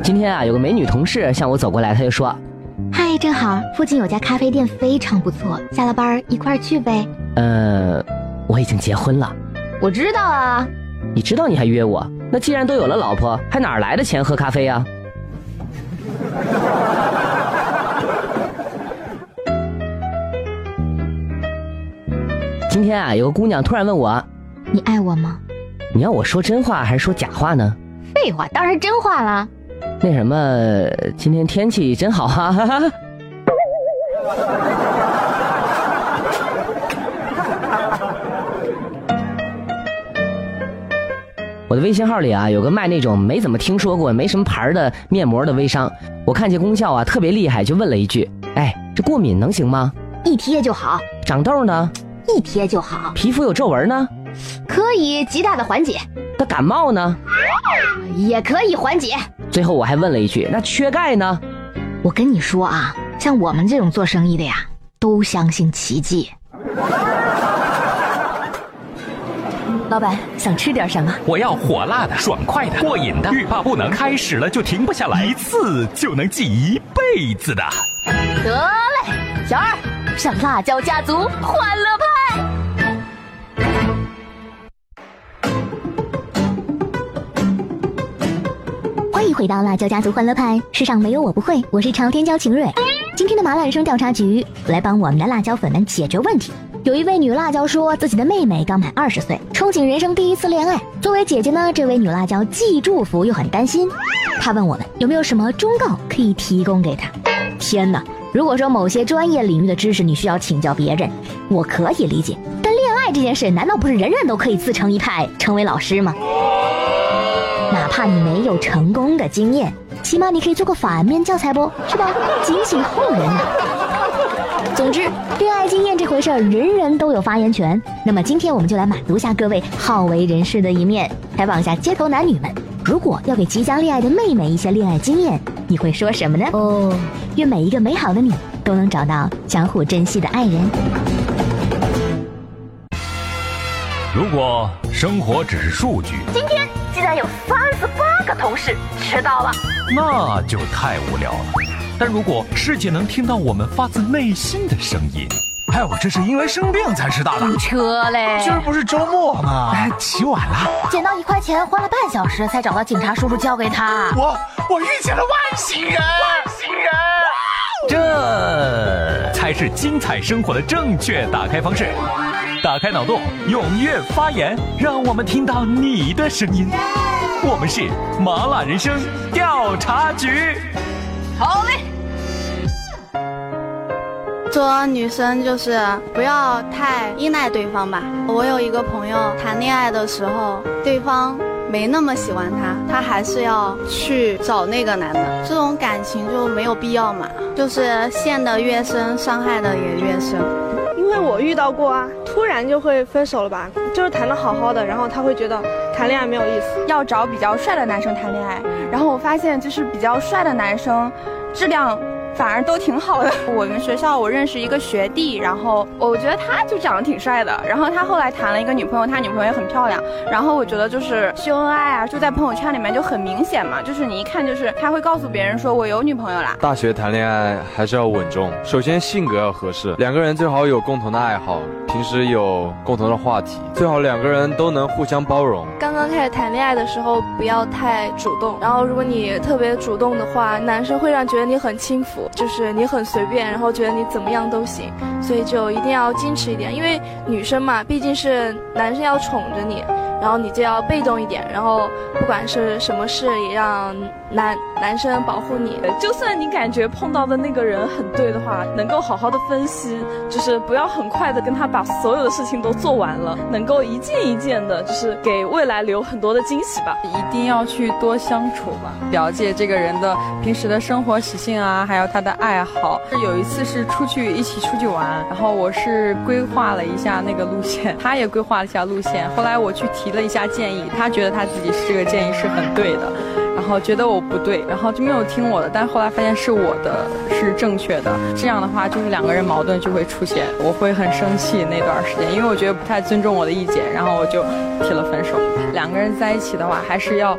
今天啊，有个美女同事向我走过来，她就说：“ 嗨，正好，附近有家咖啡店非常不错，下了班一块儿去呗。” 我已经结婚了。 我知道啊。 你知道你还约我？那既然都有了老婆，还哪来的钱喝咖啡啊？今天啊，有个姑娘突然问我：“ 你爱我吗？” 你要我说真话还是说假话呢？ 废话，当然真话啦。 那什么，今天天气真好哈哈哈。我的微信号里啊，有个卖那种没怎么听说过、没什么牌的面膜的微商，我看见功效啊特别厉害，就问了一句：“哎，这过敏能行吗？” 一贴就好。 长痘呢？ 一贴就好。 皮肤有皱纹呢？ 可以极大的缓解。 那感冒呢？ 也可以缓解。 最后我还问了一句：“那缺钙呢？” 我跟你说啊，像我们这种做生意的呀，都相信奇迹。老板，想吃点什么？ 我要火辣的、爽快的、过瘾的，欲罢不能，开始了就停不下来，一次就能记一辈子的。 得嘞，小二，上辣椒家族欢乐派。欢迎回到辣椒家族欢乐派，世上没有我不会，我是朝天椒晴蕊。今天的麻辣人生调查局来帮我们的辣椒粉们解决问题。有一位女辣椒说自己的妹妹刚满20岁，憧憬人生第一次恋爱。作为姐姐呢，这位女辣椒既祝福又很担心。她问我们有没有什么忠告可以提供给她。天哪，如果说某些专业领域的知识你需要请教别人，我可以理解，但恋爱这件事难道不是人人都可以自成一派成为老师吗？哪怕你没有成功的经验，起码你可以做个反面教材不是吧？警醒后人啊。总之，恋爱经验这回事儿，人人都有发言权。那么今天我们就来满足下各位好为人师的一面，采访一下街头男女们，如果要给即将恋爱的妹妹一些恋爱经验，你会说什么呢？愿每一个美好的你都能找到相互珍惜的爱人。 如果生活只是数据， 今天竟然有38个同事迟到了， 那就太无聊了。但如果世界能听到我们发自内心的声音， 哎，我这是因为生病才迟到的。 车嘞， 今儿不是周末吗？哎，起晚了， 捡到1块钱，花了半小时才找到警察叔叔交给他。 我遇见了外星人， 这才是精彩生活的正确打开方式。打开脑洞，踊跃发言，让我们听到你的声音。我们是麻辣人生调查局。 好嘞。 做女生就是不要太依赖对方吧。我有一个朋友谈恋爱的时候，对方没那么喜欢他还是要去找那个男的，这种感情就没有必要嘛，就是陷得越深，伤害的也越深。 因为我遇到过啊，突然就会分手了吧，就是谈得好好的，然后他会觉得谈恋爱没有意思， 要找比较帅的男生谈恋爱。然后我发现就是比较帅的男生质量反而都挺好的。我们学校我认识一个学弟，然后我觉得他就长得挺帅的，然后他后来谈了一个女朋友，他女朋友也很漂亮，然后我觉得就是秀恩爱啊，就在朋友圈里面就很明显嘛，就是你一看就是他会告诉别人说我有女朋友啦。 大学谈恋爱还是要稳重，首先性格要合适，两个人最好有共同的爱好，平时有共同的话题，最好两个人都能互相包容。 刚刚开始谈恋爱的时候不要太主动，然后如果你特别主动的话，男生会觉得你很轻浮，就是你很随便，然后觉得你怎么样都行，所以就一定要矜持一点，因为女生嘛，毕竟是男生要宠着你，然后你就要被动一点，然后不管是什么事也让男生保护你。 就算你感觉碰到的那个人很对的话，能够好好的分析，就是不要很快的跟他把所有的事情都做完了，能够一件一件的，就是给未来留很多的惊喜吧。 一定要去多相处吧，了解这个人的平时的生活习性啊，还有他的爱好。有一次是一起出去玩，然后我是规划了一下那个路线，他也规划了一下路线，后来我去提了一下建议，他觉得他自己这个建议是很对的，然后觉得我不对，然后就没有听我的，但后来发现是我的是正确的，这样的话就是两个人矛盾就会出现，我会很生气那段时间，因为我觉得不太尊重我的意见，然后我就提了分手。两个人在一起的话还是要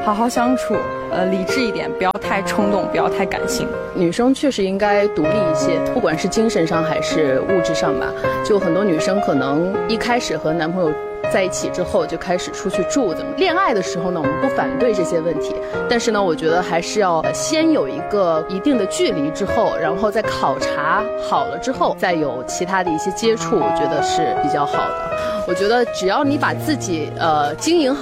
好好相处，理智一点，不要太冲动，不要太感性。 女生确实应该独立一些，不管是精神上还是物质上吧。就很多女生可能一开始和男朋友在一起之后就开始出去住，怎么恋爱的时候呢，我们不反对这些问题，但是呢，我觉得还是要先有一个一定的距离之后，然后再考察好了之后，再有其他的一些接触，我觉得是比较好的。我觉得只要你把自己经营好。